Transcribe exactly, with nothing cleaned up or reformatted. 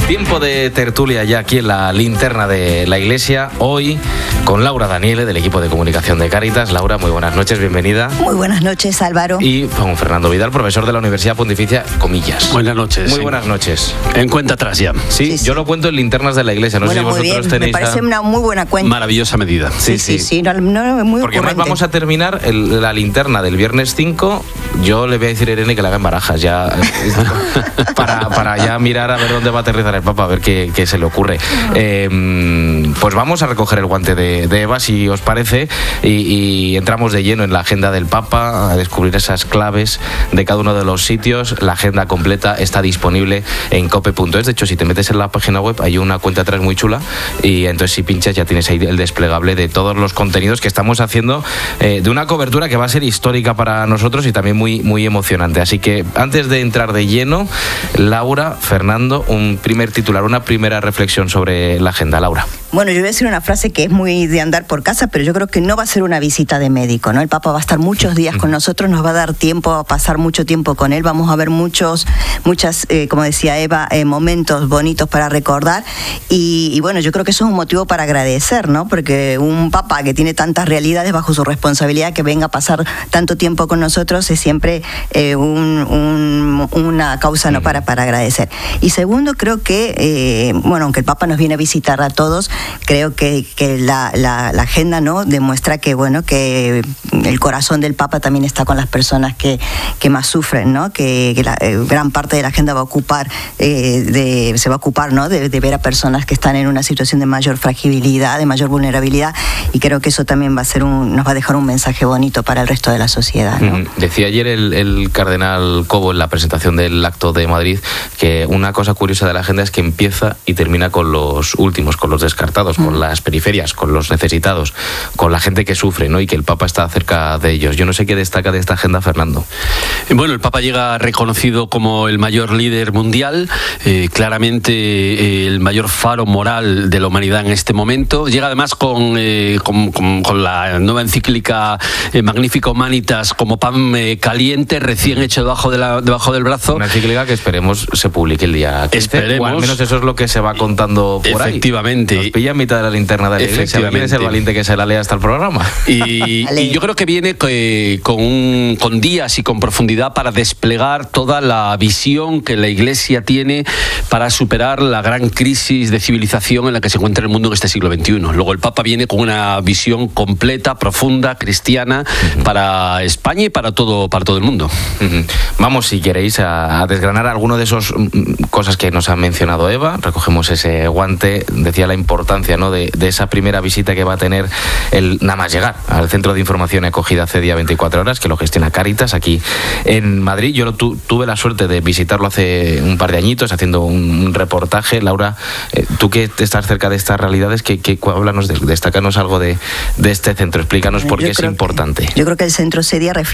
Tiempo de tertulia ya aquí en la linterna de la iglesia, hoy con Laura Daniele del equipo de comunicación de Cáritas. Laura, muy buenas noches, bienvenida. Muy buenas noches, Álvaro. Y con Fernando Vidal, profesor de la Universidad Pontificia Comillas. Buenas noches. Muy sí. buenas noches. En cuenta atrás ya. Sí, Sí, sí. yo lo cuento en linternas de la iglesia, no bueno, sé si muy vosotros bien. tenéis... Me parece a... una muy buena cuenta. Maravillosa medida. Sí, sí, sí, sí no, no, muy Porque además ocurrente. vamos a terminar el, la linterna del viernes cinco. Yo le voy a decir a Irene que la haga en barajas ya para, para ya mirar a ver dónde va a aterrizar el Papa, a ver qué, qué se le ocurre. Eh, pues vamos a recoger el guante de, de Eva, si os parece, y, y entramos de lleno en la agenda del Papa, a descubrir esas claves de cada uno de los sitios. La agenda completa está disponible en cope punto es. De hecho, si te metes en la página web hay una cuenta atrás muy chula, y entonces si pinchas ya tienes ahí el desplegable de todos los contenidos que estamos haciendo, eh, de una cobertura que va a ser histórica para nosotros y también muy, muy emocionante. Así que antes de entrar de lleno, Laura, Fernando, un primer titular, una primera reflexión sobre la agenda. Laura. Bueno, yo voy a decir una frase que es muy de andar por casa, pero yo creo que no va a ser una visita de médico, ¿no? El Papa va a estar muchos días con nosotros, nos va a dar tiempo a pasar mucho tiempo con él, vamos a ver muchos, muchas, eh, como decía Eva, eh, momentos bonitos para recordar, y, y bueno, yo creo que eso es un motivo para agradecer, ¿no? Porque un Papa que tiene tantas realidades bajo su responsabilidad, que venga a pasar tanto tiempo con nosotros, es siempre eh, un, un, una causa, ¿no? para, para agradecer. Y segundo, creo que, eh, bueno, aunque el Papa nos viene a visitar a todos, creo que, que la, la, la agenda, ¿no? demuestra que, bueno, que el corazón del Papa también está con las personas que, que más sufren, ¿no? Que, que la, eh, gran parte de la agenda va a ocupar, eh, de, se va a ocupar, ¿no? de, de ver a personas que están en una situación de mayor fragilidad, de mayor vulnerabilidad, y creo que eso también va a ser un, nos va a dejar un mensaje bonito para el resto de la sociedad, ¿no? Mm, decía ayer el, el cardenal Cobo en la presentación del acto de Madrid que una cosa curiosa de la agenda es que empieza y termina con los últimos, con los descartados, mm. con las periferias, con los necesitados, con la gente que sufre, ¿no? Y que el Papa está cerca de ellos. Yo no sé qué destaca de esta agenda, Fernando. Bueno, el Papa llega reconocido como el mayor líder mundial, eh, claramente eh, el mayor faro moral de la humanidad en este momento. Llega además con, eh, con, con, con la nueva encíclica eh, Magnifica Humanitas como pan eh, caliente, recién hecho debajo, de la, debajo del brazo. Una encíclica que esperemos se publique el día quince, esperemos. O al menos eso es lo que se va contando por ahí. Efectivamente. Nos pilla en mitad de la linterna de la iglesia. ¿Quién es el valiente que se la lea hasta el programa? Y, y yo creo que viene que, con, un, con días y con profundidad para desplegar toda la visión que la Iglesia tiene para superar la gran crisis de civilización en la que se encuentra el mundo en este siglo veintiuno. Luego el Papa viene con una visión completa, profunda, cristiana, uh-huh. para España y para todo, para todo el mundo. Uh-huh. Vamos, si queréis, a, a desgranar alguno de esos cosas que nos ha mencionado Eva. Recogemos ese guante. Decía la importancia, ¿no? de, de esa primera visita que va a tener el nada más llegar al Centro de Información y Acogida C E D I A veinticuatro horas, que lo gestiona Cáritas aquí en Madrid. Yo lo tu, tuve la suerte de visitarlo hace un par de añitos haciendo un, un reportaje. Laura, eh, tú que estás cerca de estas realidades, que, que háblanos, de, destácanos algo de, de este centro, explícanos por qué es importante. Que, yo creo que el Centro C E D I A refleja